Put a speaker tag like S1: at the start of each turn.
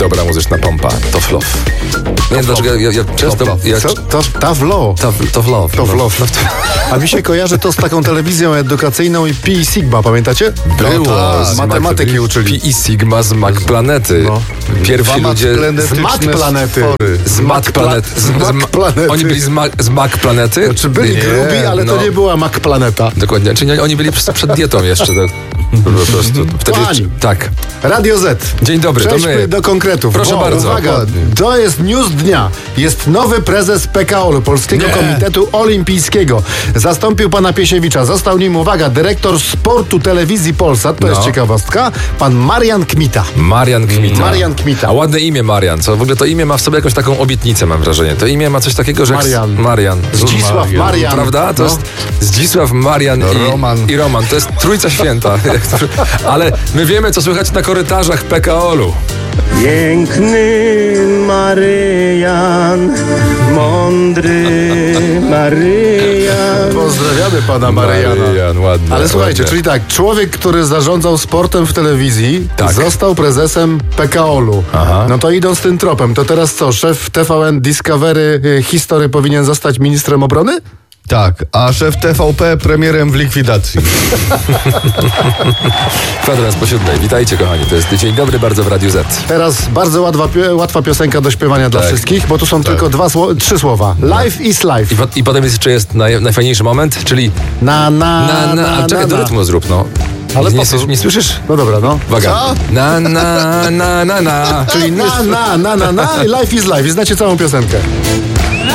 S1: dobra muzyczna pompa. Tough Love. Nie wiem dlaczego ja często...
S2: Tough Love.
S1: Tough Love.
S2: Tough Love. A mi się kojarzy to z taką telewizją edukacyjną i Pi i Sigma, pamiętacie?
S1: Było.
S2: Z matematyki uczyli.
S1: Pi i Sigma z Mac Planety.
S2: No.
S1: Pierwsi ludzie...
S2: Z Mac Planety.
S1: Z Mac Planety. Oni byli z Mac Planety?
S2: Znaczy byli grubi, ale to nie była Mac Planeta.
S1: Dokładnie. Czyli oni byli przed dietą jeszcze. Po prostu. Wtedy jeszcze, tak.
S2: Radio Z.
S1: Dzień dobry, to
S2: Przejdźmy
S1: my.
S2: do konkretów.
S1: Proszę bardzo.
S2: Uwaga, to jest news dnia. Jest nowy prezes PKOL-u, Polskiego Komitetu Olimpijskiego. Zastąpił pana Piesiewicza. Został nim, uwaga, dyrektor sportu telewizji Polsat, to jest ciekawostka, pan Marian Kmita.
S1: Marian Kmita. A ładne imię Marian. Co w ogóle to imię ma w sobie jakąś taką obietnicę, mam wrażenie. To imię ma coś takiego, że... Marian.
S2: Zdzisław Marian.
S1: Prawda? To jest Zdzisław, Marian i Roman. To jest trójca święta. Ale my wiemy, co słychać na korytarzach PKOL-u.
S3: Piękny Maryjan, mądry Maryjan.
S2: Pozdrawiamy pana Maryjana.
S1: Maryjan, ładnie.
S2: Ale słuchajcie, czyli tak, człowiek, który zarządzał sportem w telewizji, został prezesem PKOL-u.
S1: Aha.
S2: No to idąc tym tropem, to teraz co, szef TVN Discovery History powinien zostać ministrem obrony?
S4: Tak, a szef TVP premierem w likwidacji.
S1: Kwadrans po 7. Witajcie, kochani. To jest Dzień Dobry bardzo w Radiu Z.
S2: Teraz bardzo łatwa piosenka do śpiewania dla wszystkich, bo tu są tylko trzy słowa. Life is life.
S1: I potem jeszcze jest najfajniejszy moment, czyli
S2: Na.
S1: czekaj, do rytmu zrób, no.
S2: Ale
S1: nie słyszysz?
S2: No dobra, no.
S1: Uwaga.
S2: Co?
S1: Na.
S2: Czyli na. I life is life. I znacie całą piosenkę.